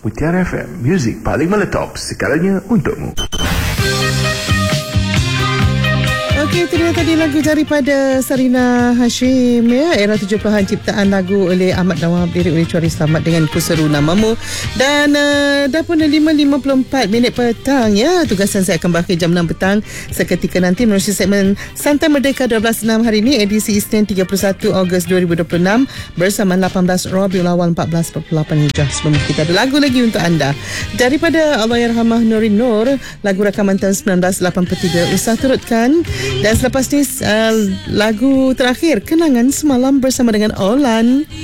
Mutiara FM, muzik paling meletop segalanya untukmu. Okey, itu dia tadi lagu daripada Sarina Hashim, ya, era 70-an, ciptaan lagu oleh Ahmad Nawab, lirik oleh Chuari Slamet dengan Ku Seru Namamu. Dan dah pun 5.54 petang, ya. Tugasan saya akan berakhir jam 6 petang seketika nanti menerusi segmen Santai Merdeka 12.6 hari ini, edisi Isnin 31 Ogos 2026 bersama 18 Rabiul Awal 1448 Hijrah. Sebelum kita ada lagu lagi untuk anda daripada Allahyarhamah Nurin Nur, lagu rakaman tahun 1983, Usah Turutkan. Dan selepas ni lagu terakhir, Kenangan Semalam bersama dengan Olan.